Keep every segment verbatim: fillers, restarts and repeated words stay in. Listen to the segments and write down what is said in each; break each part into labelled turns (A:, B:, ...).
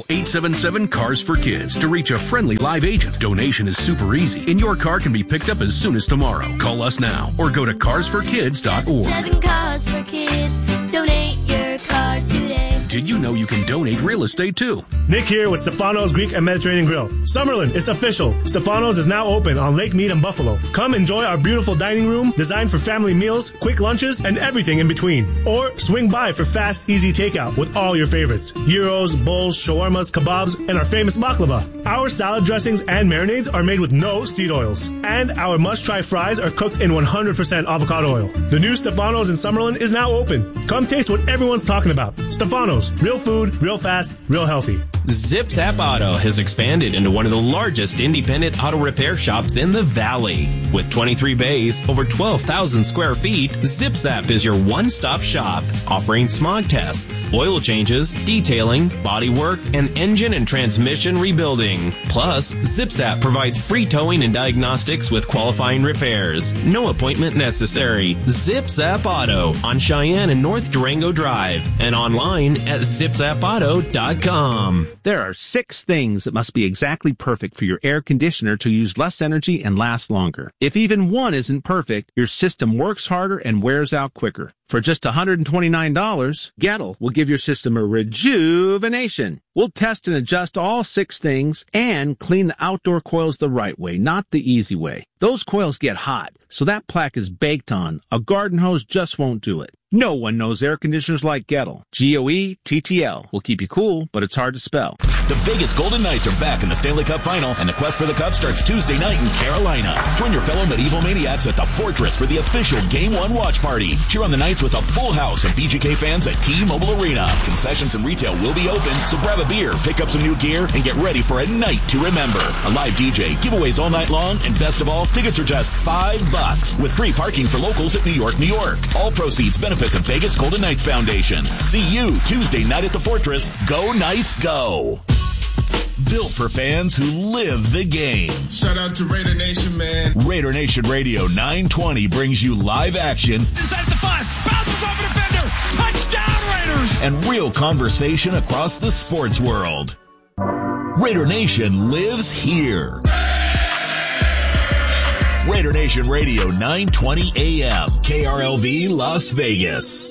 A: eight seven seven, CARS for Kids to reach a friendly live agent. Donation is super easy, and your car can be picked up as soon as tomorrow. Call us now or go to cars for kids dot org.
B: Seven Cars for Kids. Donate your car today.
A: Did you know you can donate real estate too?
C: Nick here with Stefano's Greek and Mediterranean Grill. Summerlin, it's official. Stefano's is now open on Lake Mead and Buffalo. Come enjoy our beautiful dining room designed for family meals, quick lunches, and everything in between. Or swing by for fast, easy takeout with all your favorites. Gyros, bowls, shawarmas, kebabs, and our famous baklava. Our salad dressings and marinades are made with no seed oils. And our must-try fries are cooked in one hundred percent avocado oil. The new Stefano's in Summerlin is now open. Come taste what everyone's talking about. Stefano's. Real food, real fast, real healthy.
D: Zip Zap Auto has expanded into one of the largest independent auto repair shops in the Valley. With twenty-three bays, over twelve thousand square feet, Zip Zap is your one-stop shop, offering smog tests, oil changes, detailing, body work, and engine and transmission rebuilding. Plus, Zip Zap provides free towing and diagnostics with qualifying repairs. No appointment necessary. Zip Zap Auto on Cheyenne and North Durango Drive and online at zip zap auto dot com.
E: There are six things that must be exactly perfect for your air conditioner to use less energy and last longer. If even one isn't perfect, your system works harder and wears out quicker. For just one hundred twenty-nine dollars, Gettle will give your system a rejuvenation. We'll test and adjust all six things and clean the outdoor coils the right way, not the easy way. Those coils get hot, so that plaque is baked on. A garden hose just won't do it. No one knows air conditioners like Gettle. G O E T T L will keep you cool, but it's hard to spell.
F: The Vegas Golden Knights are back in the Stanley Cup Final, and the quest for the Cup starts Tuesday night in Carolina. Join your fellow medieval maniacs at the Fortress for the official Game one watch party. Cheer on the Knights with a full house of V G K fans at T-Mobile Arena. Concessions and retail will be open, so grab a beer, pick up some new gear, and get ready for a night to remember. A live D J, giveaways all night long, and best of all, tickets are just five bucks with free parking for locals at New York, New York. All proceeds benefit the Vegas Golden Knights Foundation. See you Tuesday night at the Fortress. Go Knights, go! Built for fans who live the game.
G: Shout out to Raider Nation, man.
F: Raider Nation Radio nine twenty brings you live action.
G: Inside the five, bounces off a defender. Touchdown, Raiders!
F: And real conversation across the sports world. Raider Nation lives here. Raider Nation Radio nine twenty A M, K R L V Las Vegas.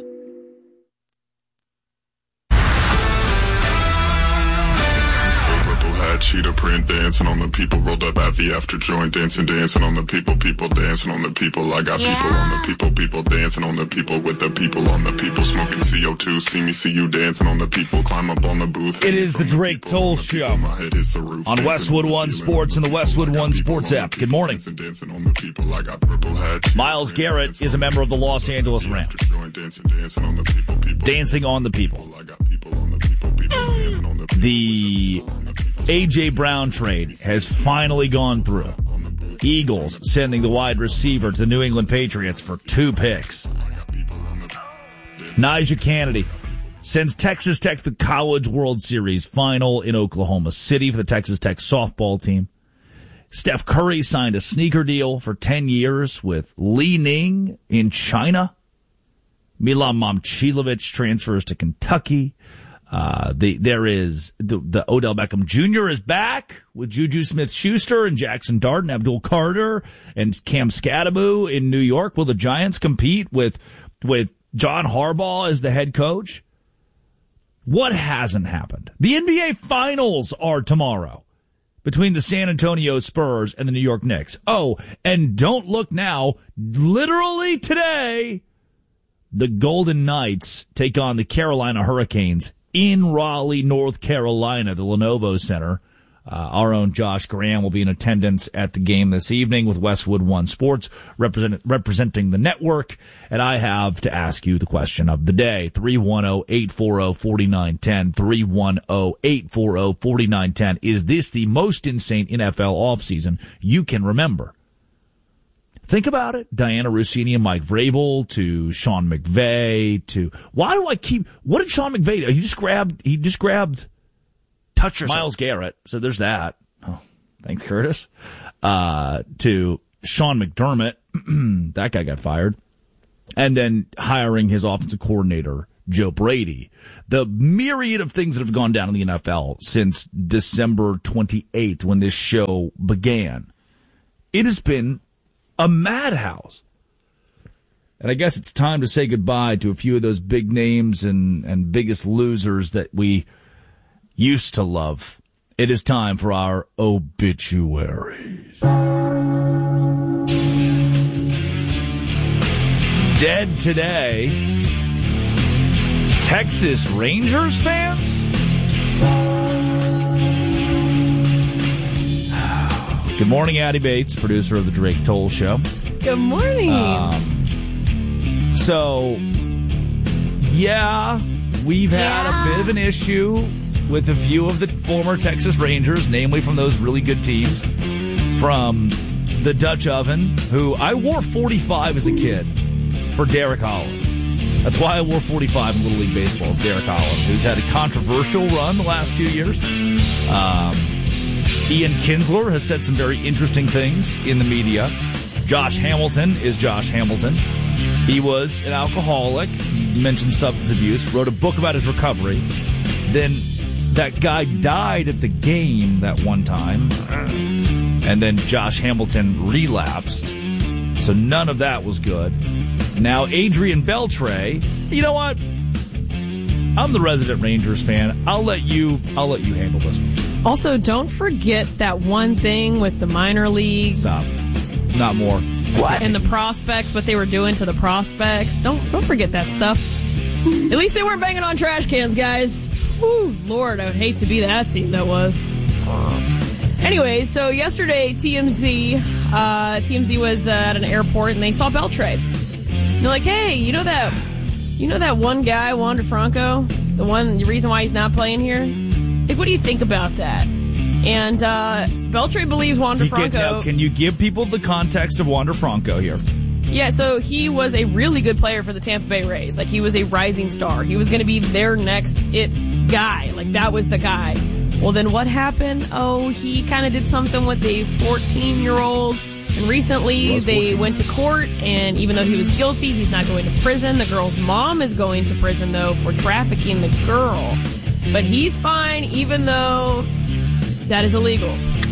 H: Cheetah print dancing on the people, rolled up at the after joint, dancing, dancing on the people, people dancing on the people. I got yeah. people on the people, people dancing on the people, with the people on the people, smoking C O two. See me, see you dancing on the people, climb up on the booth.
I: It is the Drake Toll Show on Westwood One Sports and the Westwood One Sports app. Good morning. Myles Garrett is a member of the Los Angeles Rams. Dancing on the people. The A J. Brown trade has finally gone through. Eagles sending the wide receiver to the New England Patriots for two picks. Najee Kennedy sends Texas Tech to the College World Series final in Oklahoma City for the Texas Tech softball team. Steph Curry signed a sneaker deal for ten years with Li Ning in China. Milan Momcilovic transfers to Kentucky. Uh, the, there is the, the Odell Beckham Junior is back with Juju Smith-Schuster and Jackson Dart and Abdul Carter and Cam Scadaboo in New York. Will the Giants compete with, with John Harbaugh as the head coach? What hasn't happened? The N B A Finals are tomorrow between the San Antonio Spurs and the New York Knicks. Oh, and don't look now, literally today, the Golden Knights take on the Carolina Hurricanes in Raleigh, North Carolina, the Lenovo Center. Uh, our own Josh Graham will be in attendance at the game this evening with Westwood One Sports represent, representing the network. And I have to ask you the question of the day. three one zero, eight four zero, four nine one zero. three one zero, eight four zero, four nine one zero. Is this the most insane N F L offseason you can remember? Think about it. Diana Russini and Mike Vrabel to Sean McVay to, why do I keep, what did Sean McVay do? He just grabbed, he just grabbed
J: Touch yourself.
I: Myles Garrett. So there's that. Oh, thanks, Curtis. Uh, to Sean McDermott. That guy got fired. And then hiring his offensive coordinator Joe Brady. The myriad of things that have gone down in the N F L since December twenty-eighth when this show began. It has been a madhouse. And I guess it's time to say goodbye to a few of those big names and, and biggest losers that we used to love. It is time for our obituaries. Dead today, Texas Rangers fans? Good morning, Addie Bates, producer of the Drake Toll Show.
J: Good morning.
I: Um, so, yeah, we've had
J: yeah.
I: a bit of an issue with a few of the former Texas Rangers, namely from those really good teams, from the Dutch Oven, who I wore forty-five as a kid for Derek Holland. That's why I wore forty-five in Little League Baseball, is Derek Holland, who's had a controversial run the last few years. Um, Ian Kinsler has said some very interesting things in the media. Josh Hamilton is Josh Hamilton. He was an alcoholic, mentioned substance abuse, wrote a book about his recovery. Then that guy died at the game that one time. And then Josh Hamilton relapsed. So none of that was good. Now Adrian Beltre, you know what? I'm the resident Rangers fan. I'll let you I'll let you handle this one.
J: Also, don't forget that one thing with the minor leagues.
I: Stop. Not more.
J: What? And the prospects, what they were doing to the prospects. Don't don't forget that stuff. At least they weren't banging on trash cans, guys. Whew, Lord, I would hate to be that team that was. Anyway, so yesterday, T M Z, uh, T M Z was uh, at an airport and they saw Beltre. And they're like, hey, you know that, you know that one guy, Wander Franco, the one, the reason why he's not playing here. Like, what do you think about that? And uh, Beltre believes Wander
I: You get-
J: Franco.
I: now, can you give people the context of Wander Franco here?
J: Yeah, so he was a really good player for the Tampa Bay Rays. Like, he was a rising star. He was going to be their next it guy. Like, that was the guy. Well, then what happened? Oh, he kind of did something with a fourteen-year-old. And recently they went to court, and even though he was guilty, he's not going to prison. The girl's mom is going to prison, though, for trafficking the girl. But he's fine, even though that is illegal.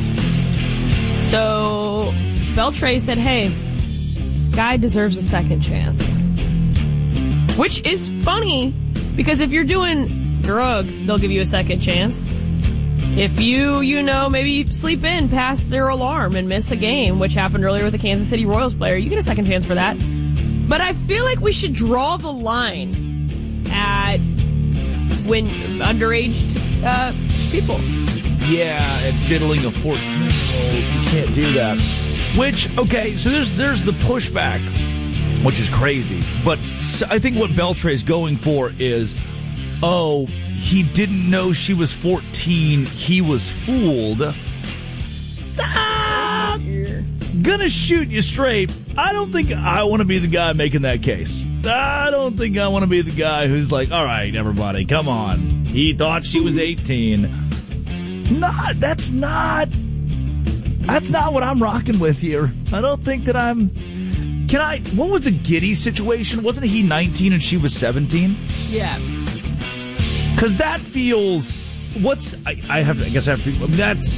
J: So Beltre said, hey, guy deserves a second chance. Which is funny, because if you're doing drugs, they'll give you a second chance. If you, you know, maybe sleep in past their alarm and miss a game, which happened earlier with the Kansas City Royals player, you get a second chance for that. But I feel like we should draw the line at when underage uh, people.
I: Yeah, and diddling a fourteen-year-old, you can't do that. Which, okay, so there's there's the pushback, which is crazy. But I think what Beltre is going for is, oh, he didn't know she was fourteen. He was fooled. Ah, gonna shoot you straight. I don't think I want to be the guy making that case. I don't think I want to be the guy who's like, all right, everybody, come on. He thought she was eighteen. Not, that's not, that's not what I'm rocking with here. I don't think that I'm, can I, what was the Giddy situation? Wasn't he nineteen and she was seventeen?
J: Yeah.
I: Because that feels, what's, I, I have, I guess I have to, I mean, that's,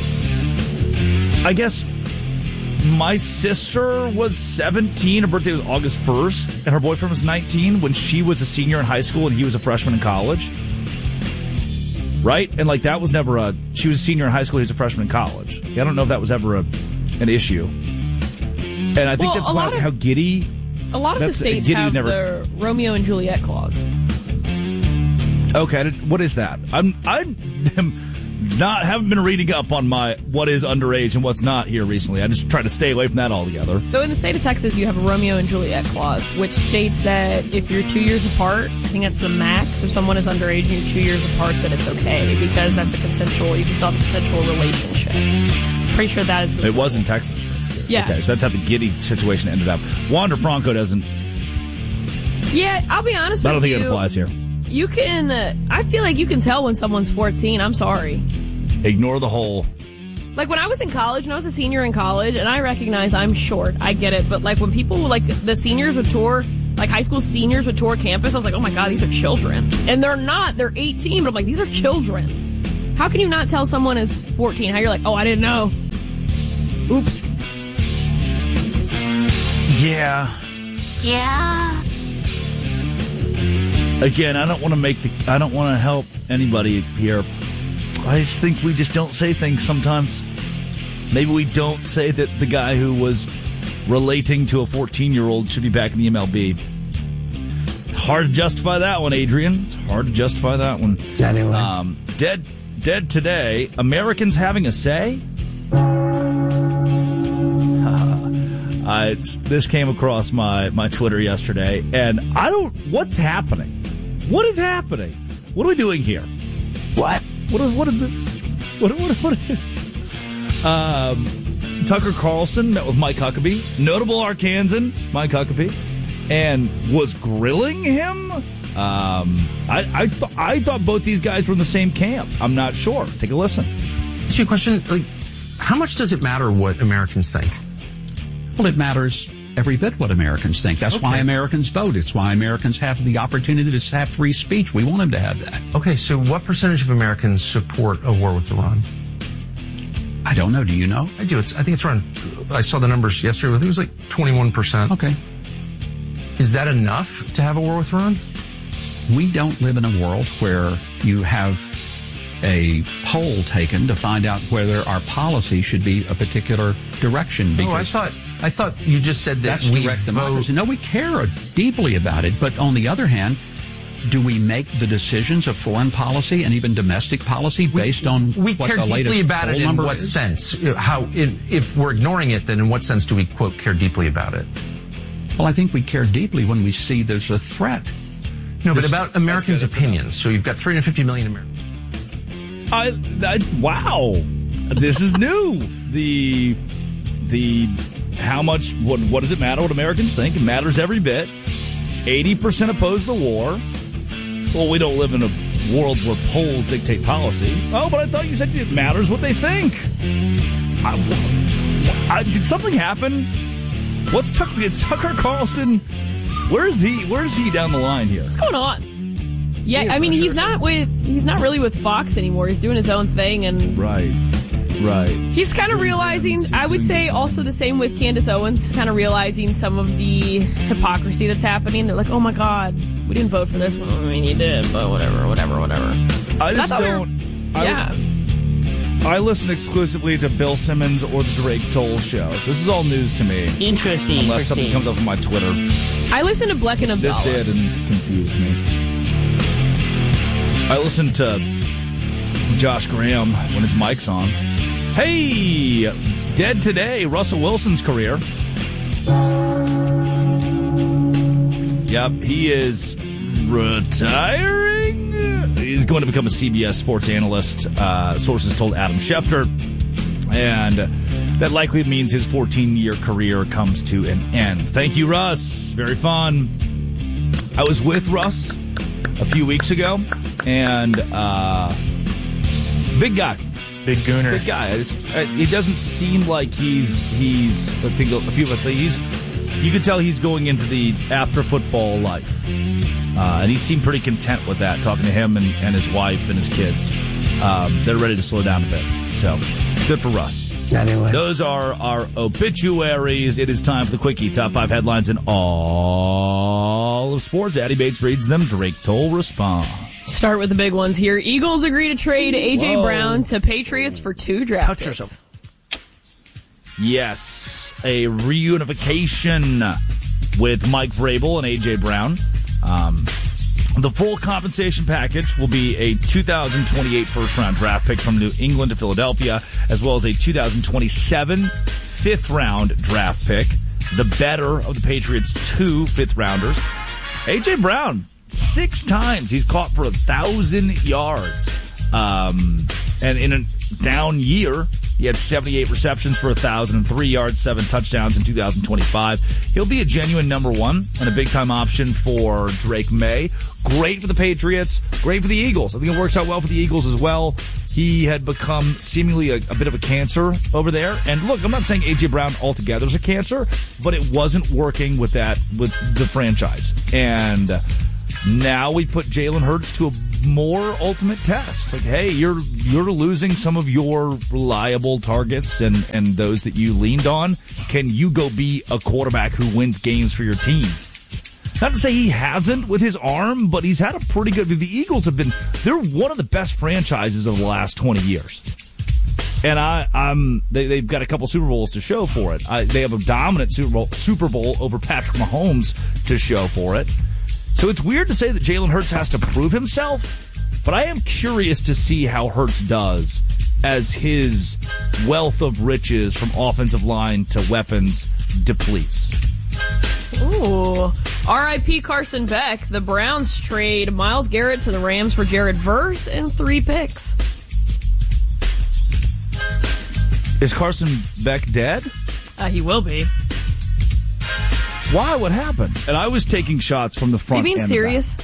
I: I guess my sister was seventeen, her birthday was August first, and her boyfriend was nineteen when she was a senior in high school and he was a freshman in college. Right? And like that was never a, she was a senior in high school, he was a freshman in college. I don't know if that was ever a, an issue. And I think
J: Well,
I: that's
J: a
I: why,
J: lot of-
I: how Giddy,
J: A lot of the
I: That's-
J: states
I: Giddy
J: have
I: never-
J: the Romeo and Juliet clause.
I: okay, I didn't- what is that? I'm, I'm not, haven't been reading up on my, what is underage and what's not here recently. I just try to stay away from that altogether.
J: So in the state of Texas, you have a Romeo and Juliet clause, which states that if you're two years apart, I think that's the max. If someone is underage and you're two years apart, that it's okay because that's a consensual, you can still have a consensual relationship. Pretty sure that is the
I: It was in Texas. That's good.
J: Yeah.
I: Okay, so that's how the Giddy situation ended up. Wander Franco doesn't,
J: Yeah, I'll be honest
I: I don't
J: with
I: think
J: you.
I: it applies here.
J: You can, uh, I feel like you can tell when someone's fourteen. I'm sorry.
I: Ignore the whole.
J: Like when I was in college, when I was a senior in college, and I recognize I'm short, I get it, but like when people, like the seniors would tour, like high school seniors would tour campus. I was like, oh my God, these are children. And they're not. They're eighteen, but I'm like, these are children. How can you not tell someone is fourteen? How you're like, oh, I didn't know. Oops.
I: Yeah.
B: Yeah.
I: Again, I don't want to make the. I don't want to help anybody here. I just think we just don't say things sometimes. Maybe we don't say that the guy who was relating to a fourteen-year-old should be back in the M L B. It's hard to justify that one, Adrian. It's hard to justify that one.
K: Anyway.
I: Um, dead, dead today. Americans having a say? Uh, it's, this came across my, my Twitter yesterday, and I don't... What's happening? What is happening? What are we doing here?
K: What?
I: What is, what is it? What, what, what? Um, Tucker Carlson met with Mike Huckabee, notable Arkansan, Mike Huckabee, and was grilling him. Um, I, I, th- I thought both these guys were in the same camp. I'm not sure. Take a listen.
L: Ask you a question. Like, how much does it matter what Americans think?
M: Well, it matters every bit what Americans think. That's okay. Why Americans vote. It's why Americans have the opportunity to have free speech. We want them to have that.
L: Okay, so what percentage of Americans support a war with Iran?
M: I don't know. Do you know?
L: I do. It's, I think it's around, I saw the numbers yesterday. I think it was like twenty-one percent.
M: Okay.
L: Is that enough to have a war with Iran?
M: We don't live in a world where you have a poll taken to find out whether our policy should be a particular direction.
L: Oh, I thought I thought you just said that
M: that's
L: we
M: direct
L: vote.
M: democracy. No, we care deeply about it, but on the other hand, do we make the decisions of foreign policy and even domestic policy based
L: we,
M: on
L: we
M: what
L: care
M: the
L: deeply
M: latest
L: about
M: poll
L: it in
M: number
L: what
M: is?
L: sense? How in, if we're ignoring it, then in what sense do we quote care deeply about it?
M: Well, I think we care deeply when we see there's a threat.
L: No, but about Americans' opinions. So you've got three hundred fifty million Americans.
I: I, I wow, this is new. The the how much what what does it matter what Americans think? It matters every bit. Eighty percent oppose the war. Well, we don't live in a world where polls dictate policy. Oh, but I thought you said it matters what they think. I, I, did something happen? What's Tucker? It's Tucker Carlson. Where is he? Where is he down the line here?
J: What's going on? Yeah, I mean, he's not with, he's not really with Fox anymore. He's doing his own thing, and
I: right, right.
J: He's kind of realizing, I would say also the same with Candace Owens, kind of realizing some of the hypocrisy that's happening. They're like, oh my God, we didn't vote for this one. I mean, you did, but whatever, whatever, whatever.
I: I just
J: I
I: don't,
J: we were, yeah.
I: I, I listen exclusively to Bill Simmons or the Drake Toll shows. This is all news to me.
K: Interesting.
I: Unless something comes up on my Twitter.
J: I listen to Bleck and Abdallah.
I: This did and confused me. I listened to Josh Graham when his mic's on. Hey, dead today, Russell Wilson's career. Yep, he is retiring. He's going to become a C B S sports analyst, uh, sources told Adam Schefter. And that likely means his fourteen-year career comes to an end. Thank you, Russ. Very fun. I was with Russ a few weeks ago, and uh, big guy,
N: big gooner,
I: big guy. It's, it doesn't seem like he's he's. I think a few of the things. You could tell he's going into the after football life, uh, and he seemed pretty content with that. Talking to him and, and his wife and his kids, um, they're ready to slow down a bit. So good for Russ.
K: Anyway.
I: Those are our obituaries. It is time for the Quickie. Top five headlines in all of sports. Addie Bates reads them. Drake Toll responds.
J: Start with the big ones here. Eagles agree to trade A J.
I: Whoa.
J: Brown to Patriots for two draft
I: Touch
J: picks.
I: Yourself. Yes, a reunification with Mike Vrabel and A J. Brown. Um, the full compensation package will be a two thousand twenty-eight first-round draft pick from New England to Philadelphia, as well as a two thousand twenty-seven fifth-round draft pick, the better of the Patriots' two fifth-rounders. A J. Brown, six times he's caught for a thousand yards. Um, and in a down year, he had seventy-eight receptions for one thousand three yards, seven touchdowns in two thousand twenty-five. He'll be a genuine number one and a big-time option for Drake May. Great for the Patriots, great for the Eagles. I think it works out well for the Eagles as well. he had become seemingly a, a bit of a cancer over there. And look, I'm not saying A J. Brown altogether is a cancer, but it wasn't working with that with the franchise. And now we put Jalen Hurts to a more ultimate test. Like, hey, you're you're losing some of your reliable targets and, and those that you leaned on. Can you go be a quarterback who wins games for your team? Not to say he hasn't with his arm, but he's had a pretty good... The Eagles have been... They're one of the best franchises of the last twenty years. And I, I'm, they, they've got a couple Super Bowls to show for it. I, they have a dominant Super Bowl, Super Bowl over Patrick Mahomes to show for it. So it's weird to say that Jalen Hurts has to prove himself, but I am curious to see how Hurts does as his wealth of riches from offensive line to weapons depletes.
J: Ooh. R I P Carson Beck. The Browns trade Myles Garrett to the Rams for Jared Verse and three picks.
I: Is Carson Beck dead?
J: Uh, he will be.
I: Why? What happened? And I was taking shots from the front.
J: Are you being
I: and
J: serious?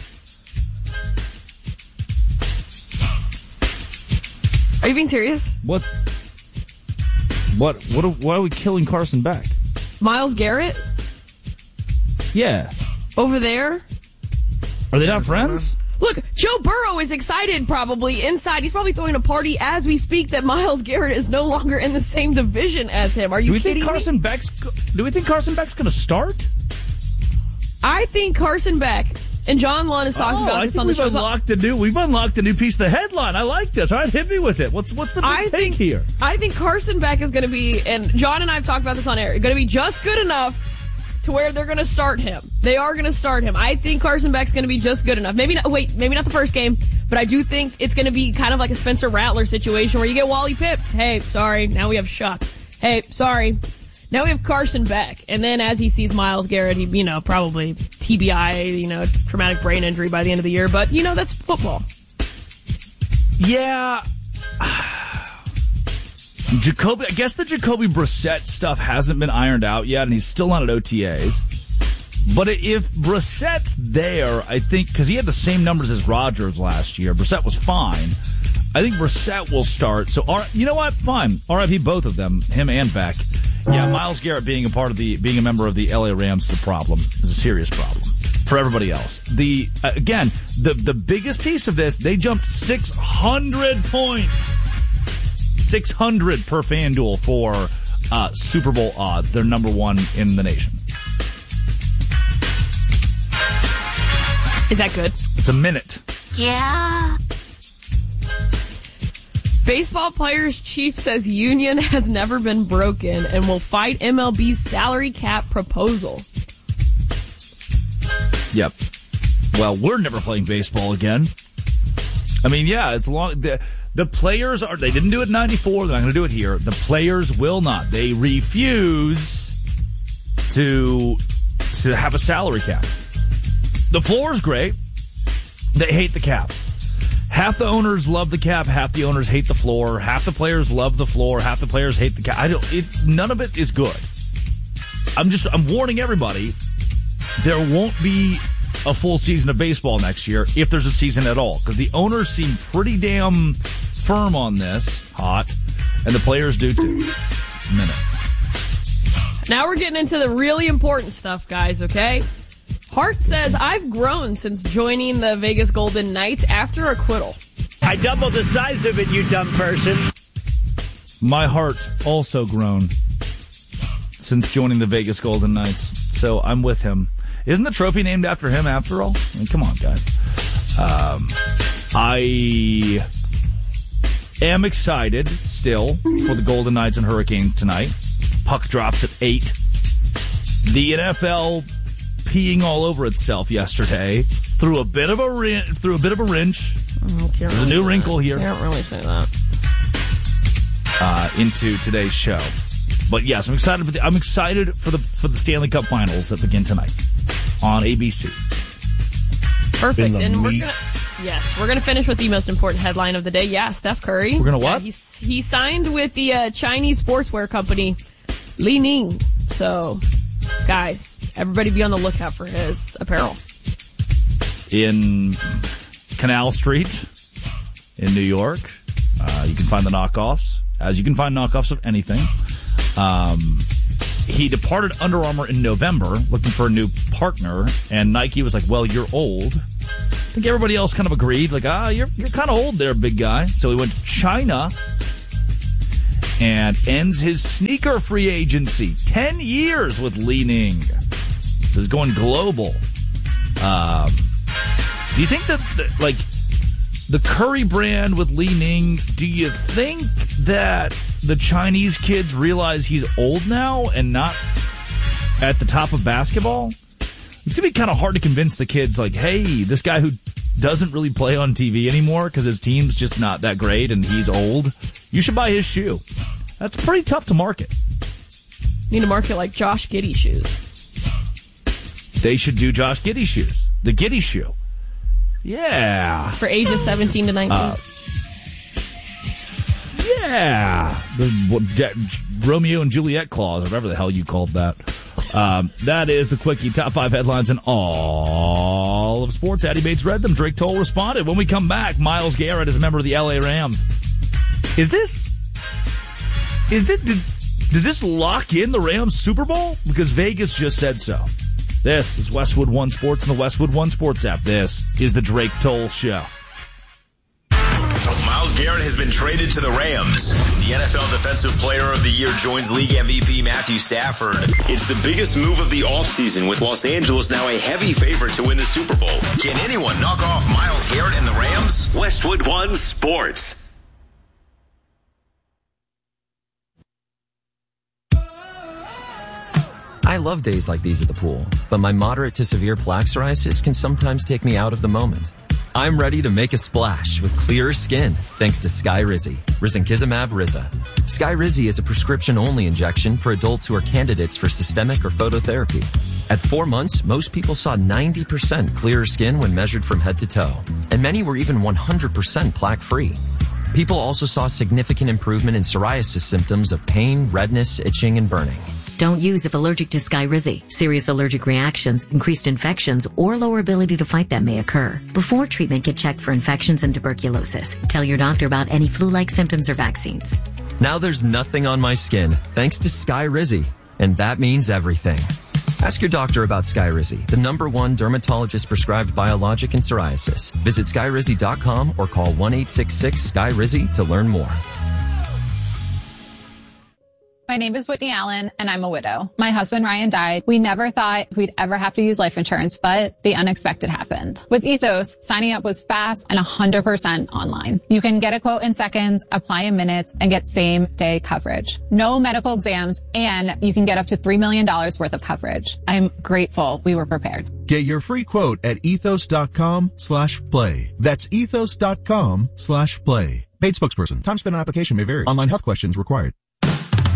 J: Are you being serious?
I: What? What? What? Are, why are we killing Carson Beck?
J: Myles Garrett?
I: Yeah.
J: Over there?
I: Are they not friends?
J: Look, Joe Burrow is excited probably inside. He's probably throwing a party as we speak that Myles Garrett is no longer in the same division as him. Are you
I: do we
J: kidding
I: think Carson
J: me?
I: Beck's, do we think Carson Beck's going to start?
J: I think Carson Beck, and John Lund has talked
I: oh,
J: about
I: I
J: this
I: think
J: on the
I: we've
J: show.
I: Unlocked a new, we've unlocked a new piece of the headline. I like this. All right, hit me with it. What's what's the big
J: I
I: take
J: think,
I: here?
J: I think Carson Beck is going to be, and John and I have talked about this on air, going to be just good enough to where they're going to start him. They are going to start him. I think Carson Beck's going to be just good enough. Maybe not, wait, maybe not the first game, but I do think it's going to be kind of like a Spencer Rattler situation where you get Wally Pips. Hey, sorry, now we have Shuck. Hey, sorry, now we have Carson Beck. And then as he sees Myles Garrett, he, you know, probably T B I, you know, traumatic brain injury by the end of the year. But, you know, that's football.
I: Yeah. Jacoby, I guess the Jacoby Brissett stuff hasn't been ironed out yet, and he's still not at O T As. But if Brissett's there, I think, because he had the same numbers as Rodgers last year, Brissett was fine. I think Brissett will start. So, you know what? Fine. R I P both of them, him and Beck. Yeah, Myles Garrett being a part of the, being a member of the L A Rams is a problem. It's a serious problem for everybody else. The uh, again, the the biggest piece of this, they jumped six hundred points. six hundred per FanDuel for uh, Super Bowl odds. They're number one in the nation.
J: Is that good?
I: It's a minute.
B: Yeah.
J: Baseball Players Chief says union has never been broken and will fight M L B's salary cap proposal.
I: Yep. Well, we're never playing baseball again. I mean, yeah, it's long. The, the players are, they didn't do it in ninety-four. They're not going to do it here. The players will not. They refuse to, to have a salary cap. The floor is great. They hate the cap. Half the owners love the cap, half the owners hate the floor, half the players love the floor, half the players hate the cap. I don't, it, none of it is good. I'm just, I'm warning everybody, there won't be a full season of baseball next year, if there's a season at all, because the owners seem pretty damn firm on this, hot, and the players do too. It's a minute.
J: Now we're getting into the really important stuff, guys, okay? Hart says, I've grown since joining the Vegas Golden Knights after acquittal.
K: I doubled the size of it, you dumb person.
I: My heart also grown since joining the Vegas Golden Knights, so I'm with him. Isn't the trophy named after him after all? I mean, come on, guys. Um, I am excited still for the Golden Knights and Hurricanes tonight. Puck drops at eight. The N F L peeing all over itself yesterday through a bit of a wrench. Through a bit of a wrench.
J: Oh,
I: There's really a new wrinkle
J: that.
I: here.
J: Can't really say that.
I: Uh, into today's show, but yes, I'm excited. For the, I'm excited for the for the Stanley Cup Finals that begin tonight on A B C.
J: Perfect, and we're gonna yes, we're gonna finish with the most important headline of the day. Yeah, Steph Curry.
I: We're gonna what?
J: Yeah, he's he signed with the uh, Chinese sportswear company Li Ning. So, guys, everybody be on the lookout for his apparel.
I: In Canal Street in New York. Uh, you can find the knockoffs, as you can find knockoffs of anything. Um, he departed Under Armour in November looking for a new partner, and Nike was like, well, you're old. I think everybody else kind of agreed, like, ah, you're you're kind of old there, big guy. So he went to China and ends his sneaker free agency. Ten years with Li Ning. So he's going global. Um, do you think that, that, like, the Curry brand with Li Ning, do you think that the Chinese kids realize he's old now and not at the top of basketball? It's going to be kind of hard to convince the kids, like, hey, this guy who doesn't really play on T V anymore because his team's just not that great and he's old, you should buy his shoe. That's pretty tough to market.
J: You need to market like Josh Giddey shoes.
I: They should do Josh Giddey shoes. The Giddey shoe. Yeah.
J: For ages seventeen to nineteen. Uh,
I: yeah. The what, Romeo and Juliet clause, or whatever the hell you called that. Um, that is the Quickie. Top five headlines in all of sports. Addy Bates read them. Drake Toll responded. When we come back, Myles Garrett is a member of the L A Rams. Is this... Is it... Does this lock in the Rams Super Bowl? Because Vegas just said so. This is Westwood One Sports and the Westwood One Sports app. This is the Drake Toll Show.
N: Myles Garrett has been traded to the Rams. The N F L Defensive Player of the Year joins League M V P Matthew Stafford. It's the biggest move of the offseason, with Los Angeles now a heavy favorite to win the Super Bowl. Can anyone knock off Myles Garrett and the Rams? Westwood One Sports.
O: I love days like these at the pool, but my moderate to severe plaque psoriasis can sometimes take me out of the moment. I'm ready to make a splash with clearer skin thanks to Skyrizi, risankizumab Riza. Skyrizi is a prescription-only injection for adults who are candidates for systemic or phototherapy. At four months, most people saw ninety percent clearer skin when measured from head to toe, and many were even one hundred percent plaque-free. People also saw significant improvement in psoriasis symptoms of pain, redness, itching, and burning.
P: Don't use if allergic to Skyrizi. Serious allergic reactions, increased infections, or lower ability to fight them may occur. Before treatment, get checked for infections and tuberculosis. Tell your doctor about any flu-like symptoms or vaccines.
O: Now there's nothing on my skin thanks to Skyrizi, and that means everything. Ask your doctor about Skyrizi, the number one dermatologist-prescribed biologic in psoriasis. Visit skyrizi dot com or call one eight six six S K Y R I Z I to learn more.
Q: My name is Whitney Allen, and I'm a widow. My husband, Ryan, died. We never thought we'd ever have to use life insurance, but the unexpected happened. With Ethos, signing up was fast and one hundred percent online. You can get a quote in seconds, apply in minutes, and get same-day coverage. No medical exams, and you can get up to three million dollars worth of coverage. I'm grateful we were prepared.
R: Get your free quote at ethos.com slash play. That's ethos.com slash play. Paid spokesperson. Time spent on application may vary. Online health questions required.